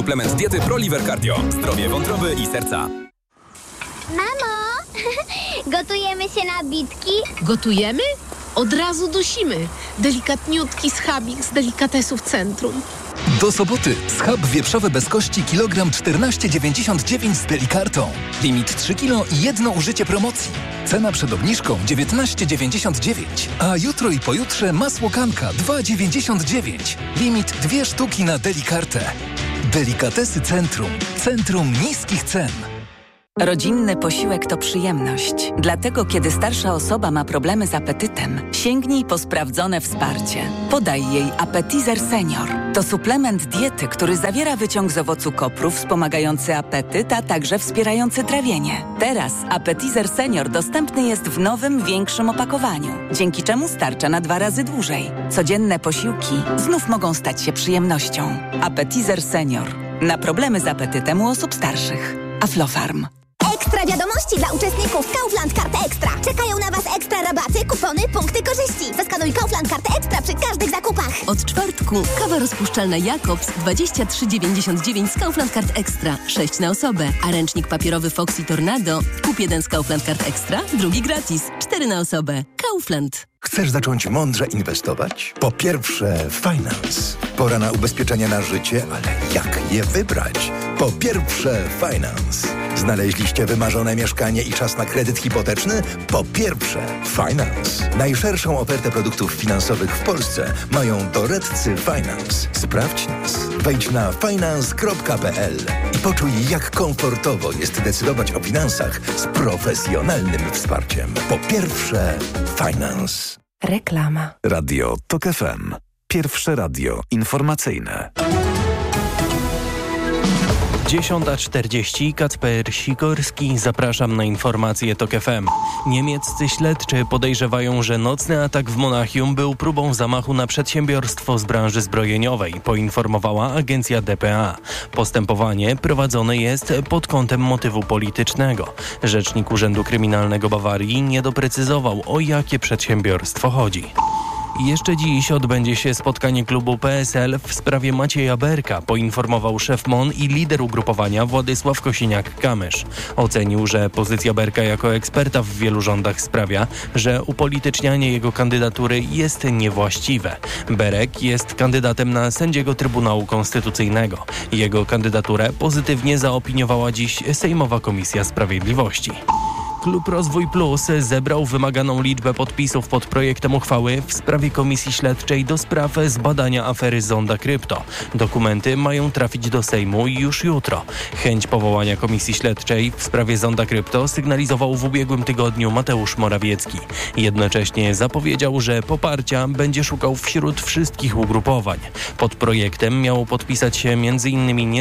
Suplement diety ProLiver Cardio. Zdrowie wątroby i serca. Mamo, gotujemy się na bitki? Gotujemy? Od razu dusimy. Delikatniutki schabik z delikatesów Centrum. Do soboty schab wieprzowy bez kości kilogram 14,99 z Delikartą. Limit 3 kg i jedno użycie promocji. Cena przed obniżką 19,99. A jutro i pojutrze masło Kanka 2,99. Limit 2 sztuki na Delikartę. Delikatesy Centrum. Centrum niskich cen. Rodzinny posiłek to przyjemność. Dlatego, kiedy starsza osoba ma problemy z apetytem, sięgnij po sprawdzone wsparcie. Podaj jej Appetizer Senior. To suplement diety, który zawiera wyciąg z owocu kopru wspomagający apetyt, a także wspierający trawienie. Teraz Appetizer Senior dostępny jest w nowym, większym opakowaniu, dzięki czemu starcza na 2 razy dłużej. Codzienne posiłki znów mogą stać się przyjemnością. Appetizer Senior. Na problemy z apetytem u osób starszych. Aflofarm. Ekstra wiadomości dla uczestników Kaufland Kart Ekstra. Czekają na Was ekstra rabaty, kupony, punkty korzyści. Zeskanuj Kaufland Kart Ekstra przy każdych zakupach. Od czwartku kawa rozpuszczalna Jacobs 23,99 z Kaufland Kart Ekstra. 6 na osobę. A ręcznik papierowy Foxy Tornado. Kup jeden z Kaufland Kart Ekstra, drugi gratis. 4 na osobę. Kaufland. Chcesz zacząć mądrze inwestować? Po pierwsze, Finance. Pora na ubezpieczenia na życie, ale jak je wybrać? Po pierwsze, Finance. Znaleźliście wymarzone mieszkanie i czas na kredyt hipoteczny? Po pierwsze, Finance. Najszerszą ofertę produktów finansowych w Polsce mają doradcy Finance. Sprawdź nas. Wejdź na finance.pl i poczuj, jak komfortowo jest decydować o finansach z profesjonalnym wsparciem. Po pierwsze, Finance. Reklama. Radio TOK FM. Pierwsze radio informacyjne. 10:40. Kacper Sikorski. Zapraszam na informacje TOK FM. Niemieccy śledczy podejrzewają, że nocny atak w Monachium był próbą zamachu na przedsiębiorstwo z branży zbrojeniowej, poinformowała agencja dpa. Postępowanie prowadzone jest pod kątem motywu politycznego. Rzecznik Urzędu Kryminalnego Bawarii nie doprecyzował, o jakie przedsiębiorstwo chodzi. Jeszcze dziś odbędzie się spotkanie klubu PSL w sprawie Macieja Berka, poinformował szef MON i lider ugrupowania Władysław Kosiniak-Kamysz. Ocenił, że pozycja Berka jako eksperta w wielu rządach sprawia, że upolitycznianie jego kandydatury jest niewłaściwe. Berek jest kandydatem na sędziego Trybunału Konstytucyjnego. Jego kandydaturę pozytywnie zaopiniowała dziś Sejmowa Komisja Sprawiedliwości. Klub Rozwój Plus zebrał wymaganą liczbę podpisów pod projektem uchwały w sprawie Komisji Śledczej do spraw zbadania afery Zonda Krypto. Dokumenty mają trafić do Sejmu już jutro. Chęć powołania Komisji Śledczej w sprawie Zonda Krypto sygnalizował w ubiegłym tygodniu Mateusz Morawiecki. Jednocześnie zapowiedział, że poparcia będzie szukał wśród wszystkich ugrupowań. Pod projektem miało podpisać się m.in.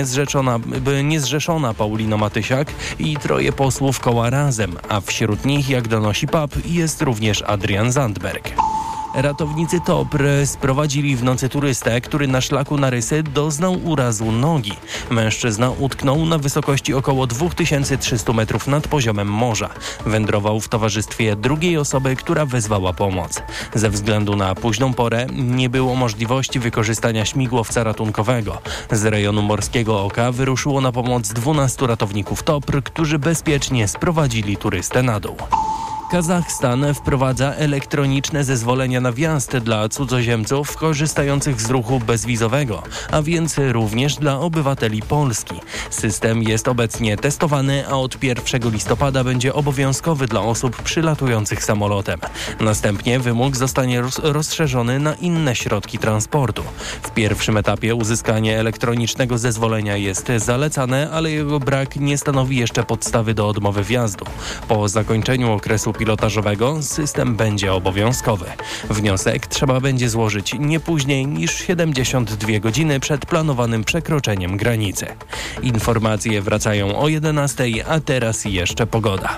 niezrzeszona Paulina Matysiak i 3 posłów koła Razem, a wśród nich, jak donosi PAP, jest również Adrian Zandberg. Ratownicy TOPR sprowadzili w nocy turystę, który na szlaku na Rysy doznał urazu nogi. Mężczyzna utknął na wysokości około 2300 metrów nad poziomem morza. Wędrował w towarzystwie drugiej osoby, która wezwała pomoc. Ze względu na późną porę nie było możliwości wykorzystania śmigłowca ratunkowego. Z rejonu Morskiego Oka wyruszyło na pomoc 12 ratowników TOPR, którzy bezpiecznie sprowadzili turystę na dół. Kazachstan wprowadza elektroniczne zezwolenia na wjazd dla cudzoziemców korzystających z ruchu bezwizowego, a więc również dla obywateli Polski. System jest obecnie testowany, a od 1 listopada będzie obowiązkowy dla osób przylatujących samolotem. Następnie wymóg zostanie rozszerzony na inne środki transportu. W pierwszym etapie uzyskanie elektronicznego zezwolenia jest zalecane, ale jego brak nie stanowi jeszcze podstawy do odmowy wjazdu. Po zakończeniu okresu pilotażowego system będzie obowiązkowy. Wniosek trzeba będzie złożyć nie później niż 72 godziny przed planowanym przekroczeniem granicy. Informacje wracają o 11:00, a teraz jeszcze pogoda.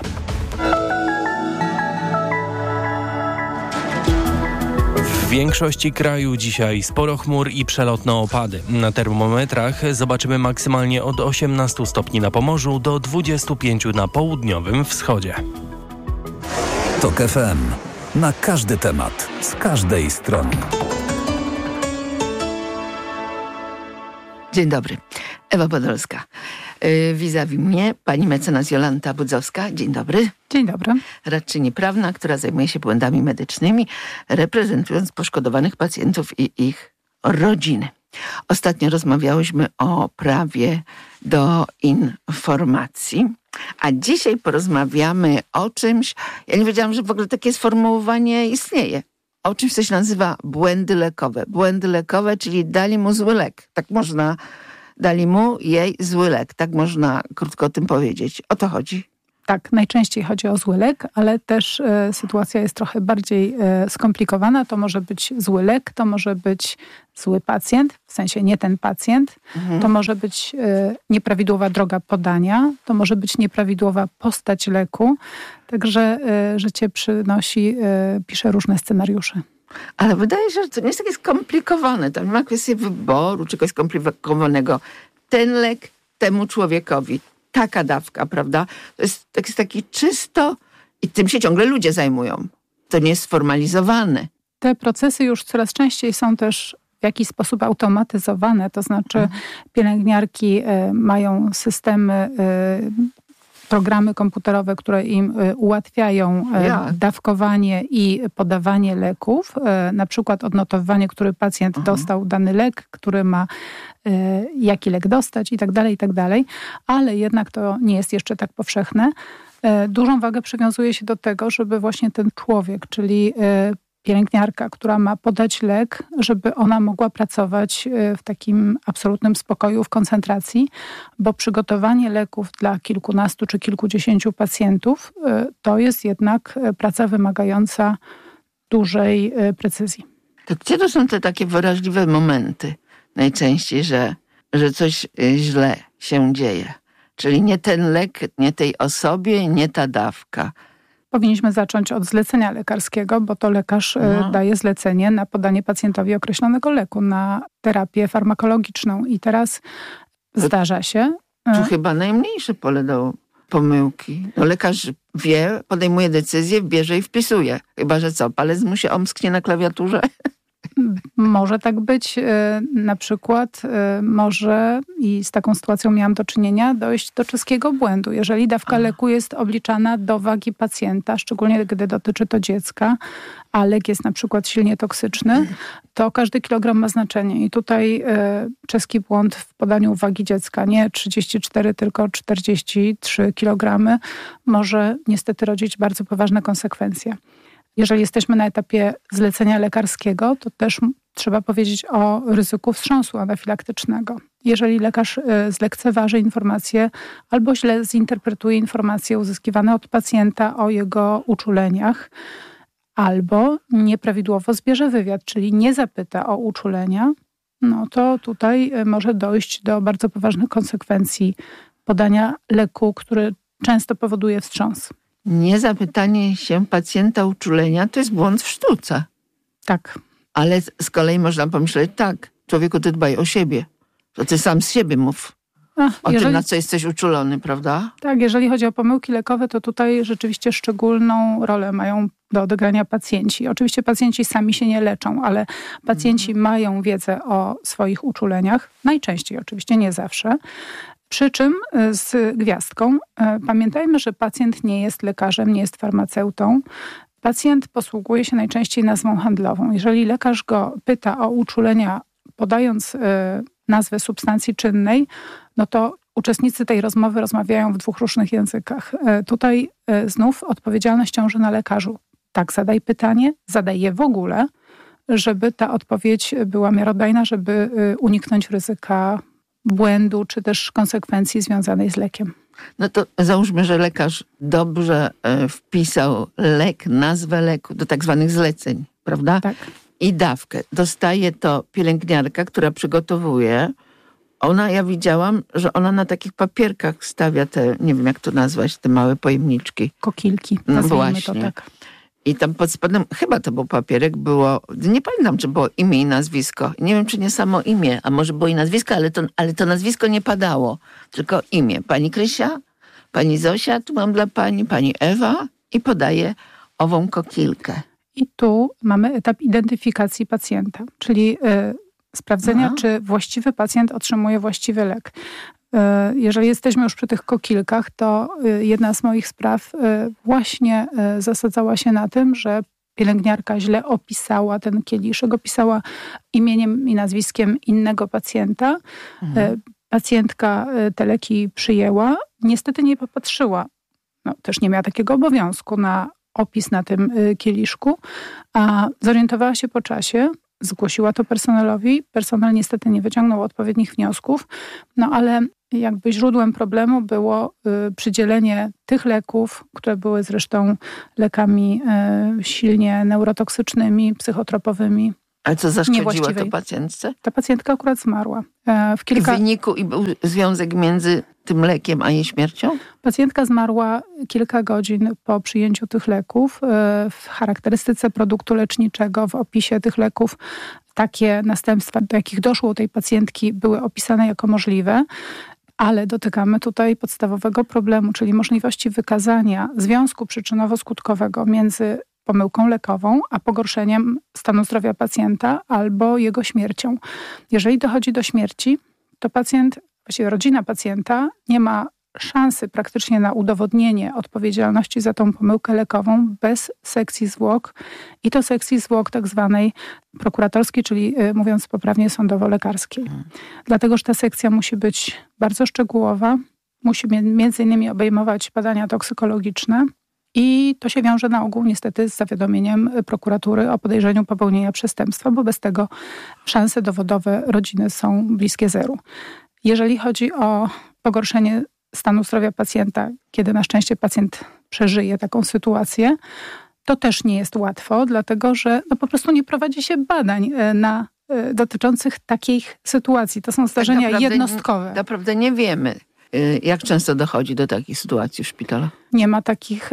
W większości kraju dzisiaj sporo chmur i przelotne opady. Na termometrach zobaczymy maksymalnie od 18 stopni na Pomorzu do 25 na południowym wschodzie. TOK FM. Na każdy temat, z każdej strony. Dzień dobry. Ewa Podolska. Vis-a-vis mnie pani mecenas Jolanta Budzowska. Dzień dobry. Dzień dobry. Radczyni prawna, która zajmuje się błędami medycznymi, reprezentując poszkodowanych pacjentów i ich rodziny. Ostatnio rozmawiałyśmy o prawie do informacji, a dzisiaj porozmawiamy o czymś, ja nie wiedziałam, że w ogóle takie sformułowanie istnieje, o czymś, co się nazywa błędy lekowe. Błędy lekowe, czyli dali mu zły lek. Tak można, dali mu jej zły lek. Tak można krótko o tym powiedzieć. O to chodzi. Tak, najczęściej chodzi o zły lek, ale też sytuacja jest trochę bardziej skomplikowana. To może być zły lek, to może być zły pacjent, w sensie nie ten pacjent. To może być nieprawidłowa droga podania, to może być nieprawidłowa postać leku. Także życie pisze różne scenariusze. Ale wydaje się, że to nie jest takie skomplikowane. Tam nie ma kwestii wyboru, czegoś skomplikowanego. Ten lek temu człowiekowi. Taka dawka, prawda? To jest taki czysto i tym się ciągle ludzie zajmują. To nie jest sformalizowane. Te procesy już coraz częściej są też w jakiś sposób automatyzowane. To znaczy pielęgniarki mają systemy, programy komputerowe, które im ułatwiają dawkowanie i podawanie leków. Na przykład odnotowywanie, który pacjent dostał dany lek, który ma jaki lek dostać i tak dalej, ale jednak to nie jest jeszcze tak powszechne. Dużą wagę przywiązuje się do tego, żeby właśnie ten człowiek, czyli pielęgniarka, która ma podać lek, żeby ona mogła pracować w takim absolutnym spokoju, w koncentracji, bo przygotowanie leków dla kilkunastu czy kilkudziesięciu pacjentów to jest jednak praca wymagająca dużej precyzji. To gdzie to są te takie wrażliwe momenty najczęściej, że coś źle się dzieje? Czyli nie ten lek, nie tej osobie, nie ta dawka. Powinniśmy zacząć od zlecenia lekarskiego, bo to lekarz daje zlecenie na podanie pacjentowi określonego leku, na terapię farmakologiczną. I teraz zdarza się... To chyba najmniejsze pole do pomyłki. No lekarz wie, podejmuje decyzję, bierze i wpisuje. Chyba, że co, palec mu się omsknie na klawiaturze? Może tak być. Na przykład może, i z taką sytuacją miałam do czynienia, dojść do czeskiego błędu. Jeżeli dawka leku jest obliczana do wagi pacjenta, szczególnie gdy dotyczy to dziecka, a lek jest na przykład silnie toksyczny, to każdy kilogram ma znaczenie. I tutaj czeski błąd w podaniu wagi dziecka, nie 34, tylko 43 kilogramy, może niestety rodzić bardzo poważne konsekwencje. Jeżeli jesteśmy na etapie zlecenia lekarskiego, to też trzeba powiedzieć o ryzyku wstrząsu anafilaktycznego. Jeżeli lekarz zlekceważy informacje albo źle zinterpretuje informacje uzyskiwane od pacjenta o jego uczuleniach, albo nieprawidłowo zbierze wywiad, czyli nie zapyta o uczulenia, no to tutaj może dojść do bardzo poważnych konsekwencji podania leku, który często powoduje wstrząs. Niezapytanie się pacjenta uczulenia to jest błąd w sztuce. Tak. Ale z kolei można pomyśleć tak, człowieku, ty dbaj o siebie. To ty sam z siebie mów tym, na co jesteś uczulony, prawda? Tak, jeżeli chodzi o pomyłki lekowe, to tutaj rzeczywiście szczególną rolę mają do odegrania pacjenci. Oczywiście pacjenci sami się nie leczą, ale pacjenci mają wiedzę o swoich uczuleniach. Najczęściej oczywiście, nie zawsze. Przy czym z gwiazdką pamiętajmy, że pacjent nie jest lekarzem, nie jest farmaceutą. Pacjent posługuje się najczęściej nazwą handlową. Jeżeli lekarz go pyta o uczulenia, podając nazwę substancji czynnej, no to uczestnicy tej rozmowy rozmawiają w dwóch różnych językach. Tutaj znów odpowiedzialność ciąży na lekarzu. Tak, zadaj pytanie, zadaj je w ogóle, żeby ta odpowiedź była miarodajna, żeby uniknąć ryzyka błędu, czy też konsekwencji związanej z lekiem. No to załóżmy, że lekarz dobrze wpisał lek, nazwę leku do tak zwanych zleceń, prawda? Tak. I dawkę. Dostaje to pielęgniarka, która przygotowuje. Ja widziałam, że ona na takich papierkach stawia te, nie wiem jak to nazwać, te małe pojemniczki. Kokilki, no nazwijmy właśnie. To tak. I tam pod spodem, chyba to był papierek, było, nie pamiętam, czy było imię i nazwisko. Nie wiem, czy nie samo imię, a może było i nazwisko, ale to nazwisko nie padało, tylko imię. Pani Krysia, pani Zosia, tu mam dla pani Ewa i podaje ową kokilkę. I tu mamy etap identyfikacji pacjenta, czyli sprawdzenia, czy właściwy pacjent otrzymuje właściwy lek. Jeżeli jesteśmy już przy tych kokilkach, to jedna z moich spraw właśnie zasadzała się na tym, że pielęgniarka źle opisała ten kieliszek, opisała imieniem i nazwiskiem innego pacjenta. Pacjentka te leki przyjęła, niestety nie popatrzyła, też nie miała takiego obowiązku na opis na tym kieliszku, a zorientowała się po czasie, zgłosiła to personelowi. Personel niestety nie wyciągnął odpowiednich wniosków, ale jakby źródłem problemu było przydzielenie tych leków, które były zresztą lekami silnie neurotoksycznymi, psychotropowymi. Ale co zaszkodziło to pacjentce? Ta pacjentka akurat zmarła. W wyniku i był związek między tym lekiem a jej śmiercią? Pacjentka zmarła kilka godzin po przyjęciu tych leków. W charakterystyce produktu leczniczego, w opisie tych leków takie następstwa, do jakich doszło u tej pacjentki, były opisane jako możliwe. Ale dotykamy tutaj podstawowego problemu, czyli możliwości wykazania związku przyczynowo-skutkowego między pomyłką lekową, a pogorszeniem stanu zdrowia pacjenta albo jego śmiercią. Jeżeli dochodzi do śmierci, to pacjent, właściwie rodzina pacjenta nie ma szansy praktycznie na udowodnienie odpowiedzialności za tą pomyłkę lekową bez sekcji zwłok i to sekcji zwłok tak zwanej prokuratorskiej, czyli mówiąc poprawnie sądowo-lekarskiej. Dlatego, że ta sekcja musi być bardzo szczegółowa, musi między innymi obejmować badania toksykologiczne i to się wiąże na ogół niestety z zawiadomieniem prokuratury o podejrzeniu popełnienia przestępstwa, bo bez tego szanse dowodowe rodziny są bliskie zeru. Jeżeli chodzi o pogorszenie stanu zdrowia pacjenta, kiedy na szczęście pacjent przeżyje taką sytuację, to też nie jest łatwo, dlatego że po prostu nie prowadzi się badań dotyczących takich sytuacji. To są zdarzenia jednostkowe. Naprawdę nie wiemy, jak często dochodzi do takich sytuacji w szpitalach. Nie ma takich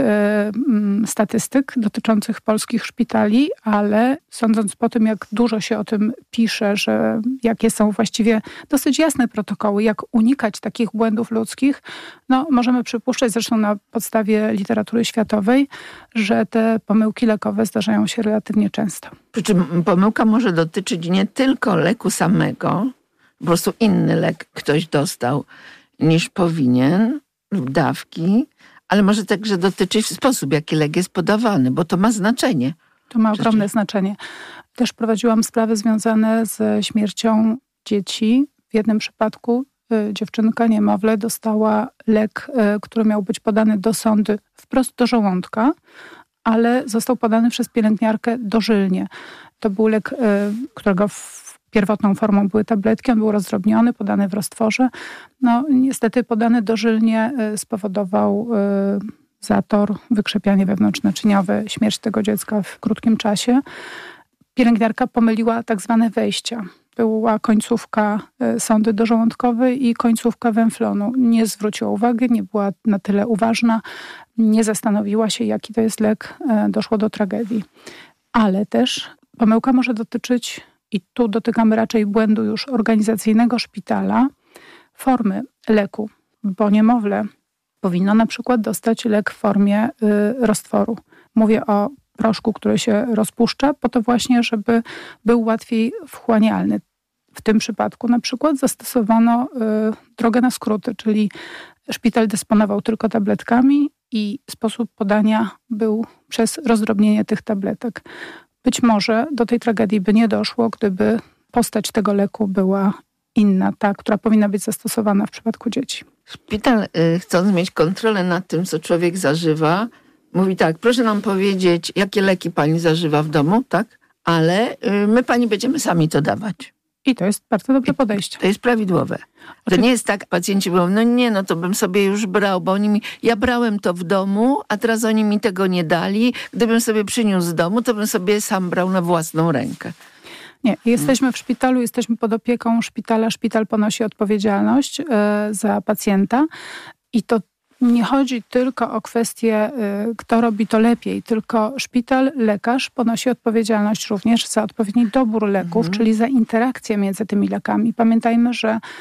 statystyk dotyczących polskich szpitali, ale sądząc po tym, jak dużo się o tym pisze, że jakie są właściwie dosyć jasne protokoły, jak unikać takich błędów ludzkich, możemy przypuszczać, zresztą na podstawie literatury światowej, że te pomyłki lekowe zdarzają się relatywnie często. Przy czym pomyłka może dotyczyć nie tylko leku samego, po prostu inny lek ktoś dostał niż powinien, lub dawki, ale może także dotyczyć sposób, jaki lek jest podawany, bo to ma znaczenie. To ma ogromne znaczenie. Też prowadziłam sprawy związane ze śmiercią dzieci. W jednym przypadku dziewczynka, niemowlę, dostała lek, który miał być podany do sondy wprost do żołądka, ale został podany przez pielęgniarkę dożylnie. To był lek, którego pierwotną formą były tabletki, on był rozdrobniony, podany w roztworze. Niestety podany dożylnie spowodował zator, wykrzepianie wewnątrznaczyniowe, śmierć tego dziecka w krótkim czasie. Pielęgniarka pomyliła tak zwane wejścia. Była końcówka sondy dożołądkowej i końcówka węflonu. Nie zwróciła uwagi, nie była na tyle uważna, nie zastanowiła się, jaki to jest lek, doszło do tragedii. Ale też pomyłka może dotyczyć, i tu dotykamy raczej błędu już organizacyjnego szpitala, formy leku, bo niemowlę powinno na przykład dostać lek w formie roztworu. Mówię o proszku, który się rozpuszcza, po to właśnie, żeby był łatwiej wchłanialny. W tym przypadku na przykład zastosowano drogę na skróty, czyli szpital dysponował tylko tabletkami i sposób podania był przez rozdrobnienie tych tabletek. Być może do tej tragedii by nie doszło, gdyby postać tego leku była inna, ta, która powinna być zastosowana w przypadku dzieci. Szpital, chcąc mieć kontrolę nad tym, co człowiek zażywa, mówi tak, proszę nam powiedzieć, jakie leki pani zażywa w domu, tak? Ale my pani będziemy sami to dawać. I to jest bardzo dobre podejście. To jest prawidłowe. To nie jest tak, pacjenci mówią, to bym sobie już brał, bo ja brałem to w domu, a teraz oni mi tego nie dali. Gdybym sobie przyniósł z domu, to bym sobie sam brał na własną rękę. Nie, jesteśmy w szpitalu, jesteśmy pod opieką szpitala. Szpital ponosi odpowiedzialność za pacjenta i to nie chodzi tylko o kwestię, kto robi to lepiej, tylko szpital, lekarz ponosi odpowiedzialność również za odpowiedni dobór leków, czyli za interakcję między tymi lekami. Pamiętajmy, że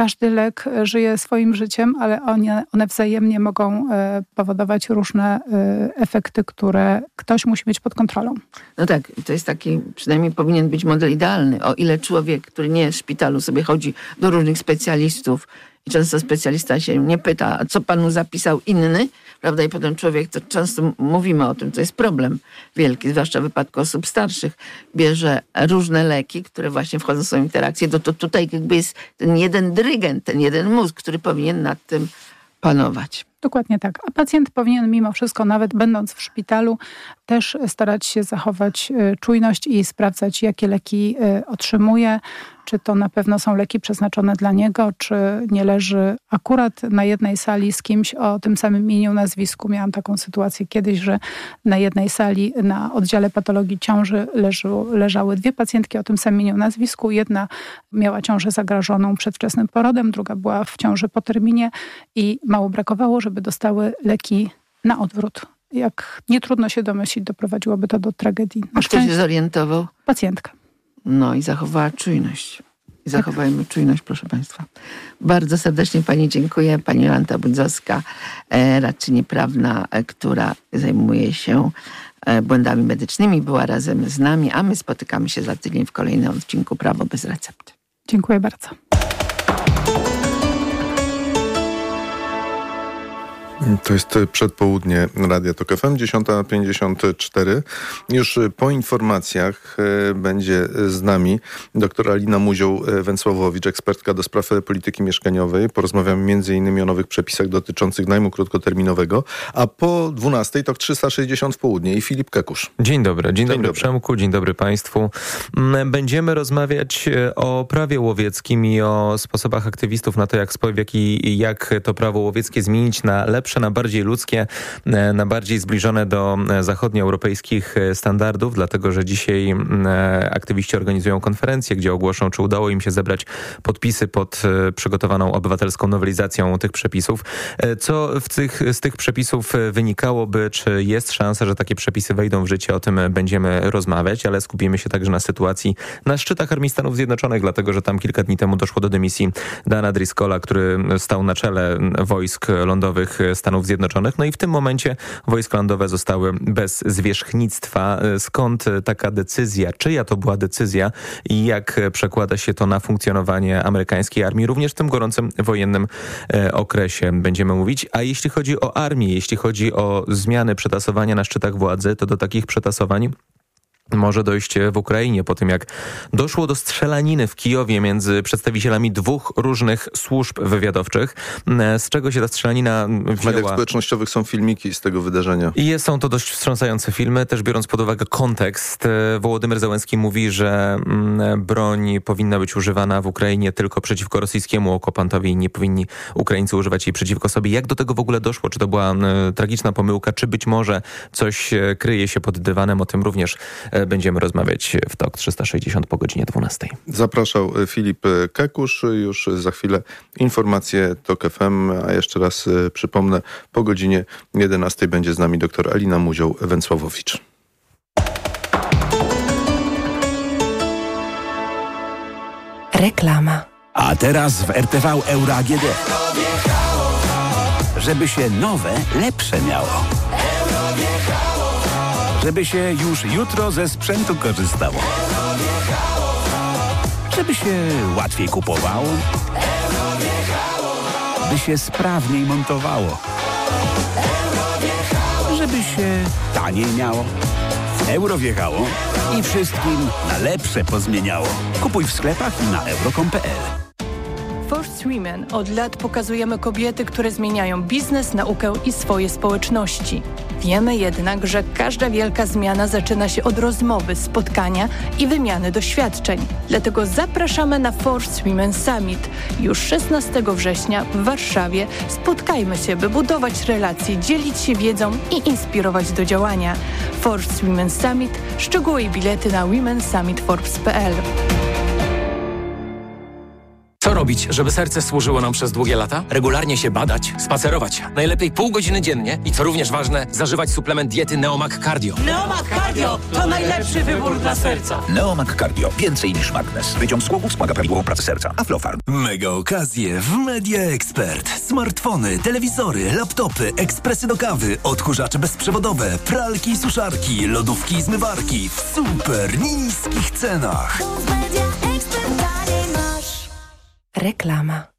każdy lek żyje swoim życiem, ale one wzajemnie mogą powodować różne efekty, które ktoś musi mieć pod kontrolą. No tak, to jest taki, przynajmniej powinien być model idealny. O ile człowiek, który nie jest w szpitalu, sobie chodzi do różnych specjalistów i często specjalista się nie pyta, a co panu zapisał inny, prawda? I potem człowiek, to często mówimy o tym, to jest problem wielki, zwłaszcza w wypadku osób starszych, bierze różne leki, które właśnie wchodzą w swoją interakcję, to tutaj jakby jest ten jeden dyrygent, ten jeden mózg, który powinien nad tym panować. Dokładnie tak. A pacjent powinien mimo wszystko, nawet będąc w szpitalu, też starać się zachować czujność i sprawdzać, jakie leki otrzymuje, czy to na pewno są leki przeznaczone dla niego, czy nie leży akurat na jednej sali z kimś o tym samym imieniu, nazwisku. Miałam taką sytuację kiedyś, że na jednej sali na oddziale patologii ciąży leżały 2 pacjentki o tym samym imieniu, nazwisku. Jedna miała ciążę zagrożoną przedwczesnym porodem, druga była w ciąży po terminie i mało brakowało, żeby dostały leki na odwrót. Jak nie trudno się domyślić, doprowadziłoby to do tragedii. A kto się zorientował? Pacjentka. No i zachowała czujność. I zachowajmy czujność, proszę Państwa. Bardzo serdecznie Pani dziękuję. Pani Jolanta Budzowska, radczyni prawna, która zajmuje się błędami medycznymi, była razem z nami, a my spotykamy się za tydzień w kolejnym odcinku Prawo bez recepty. Dziękuję bardzo. To jest przedpołudnie Radia Tok FM, 10:54. Już po informacjach będzie z nami dr Alina Muzioł-Węcławowicz, ekspertka do spraw polityki mieszkaniowej. Porozmawiamy m.in. o nowych przepisach dotyczących najmu krótkoterminowego, a po 12:00 Tok 360 w południe i Filip Kekusz. Dzień dobry Przemku, dzień dobry Państwu. Będziemy rozmawiać o prawie łowieckim i o sposobach aktywistów na to, jak to prawo łowieckie zmienić na lepsze, na bardziej ludzkie, na bardziej zbliżone do zachodnioeuropejskich standardów, dlatego że dzisiaj aktywiści organizują konferencję, gdzie ogłoszą, czy udało im się zebrać podpisy pod przygotowaną obywatelską nowelizacją tych przepisów. Co z tych przepisów wynikałoby, czy jest szansa, że takie przepisy wejdą w życie, o tym będziemy rozmawiać, ale skupimy się także na sytuacji na szczytach Armii Stanów Zjednoczonych, dlatego że tam kilka dni temu doszło do dymisji Dana Driscolla, który stał na czele wojsk lądowych Stanów Zjednoczonych. No i w tym momencie wojska lądowe zostały bez zwierzchnictwa. Skąd taka decyzja? Czyja to była decyzja i jak przekłada się to na funkcjonowanie amerykańskiej armii, również w tym gorącym wojennym okresie będziemy mówić. A jeśli chodzi o armię, jeśli chodzi o zmiany przetasowania na szczytach władzy, to do takich przetasowań może dojść w Ukrainie po tym, jak doszło do strzelaniny w Kijowie między przedstawicielami 2 różnych służb wywiadowczych. Z czego się ta strzelanina wzięła? W mediach społecznościowych są filmiki z tego wydarzenia. I są to dość wstrząsające filmy, też biorąc pod uwagę kontekst. Wołodymyr Zełenski mówi, że broń powinna być używana w Ukrainie tylko przeciwko rosyjskiemu okupantowi i nie powinni Ukraińcy używać jej przeciwko sobie. Jak do tego w ogóle doszło? Czy to była tragiczna pomyłka? Czy być może coś kryje się pod dywanem? O tym również będziemy rozmawiać w TOK 360 po godzinie 12:00. Zapraszał Filip Kekusz. Już za chwilę informacje TOK FM, a jeszcze raz przypomnę, po godzinie 11:00 będzie z nami dr Alina Muzioł-Węcławowicz. Reklama. A teraz w RTV Euro AGD. Żeby się nowe, lepsze miało. Żeby się już jutro ze sprzętu korzystało. Żeby się łatwiej kupowało. By się sprawniej montowało. Żeby się taniej miało. Euro wjechało i wszystkim na lepsze pozmieniało. Kupuj w sklepach i na euro.com.pl. First Women od lat pokazujemy kobiety, które zmieniają biznes, naukę i swoje społeczności. Wiemy jednak, że każda wielka zmiana zaczyna się od rozmowy, spotkania i wymiany doświadczeń. Dlatego zapraszamy na First Women Summit. Już 16 września w Warszawie spotkajmy się, by budować relacje, dzielić się wiedzą i inspirować do działania. First Women Summit. Szczegóły i bilety na womensummitforbes.pl. Co robią zrobić, żeby serce służyło nam przez długie lata? Regularnie się badać, spacerować. Najlepiej pół godziny dziennie i co również ważne, zażywać suplement diety Neomag Cardio. Neomag Cardio to najlepszy wybór dla serca. Neomag Cardio. Więcej niż magnes. Wyciąg z głowy wspomaga prawidłową pracę serca. Aflofarm. Mega okazje w Media Expert. Smartfony, telewizory, laptopy, ekspresy do kawy, odkurzacze bezprzewodowe, pralki i suszarki, lodówki i zmywarki w super niskich cenach. Reklama.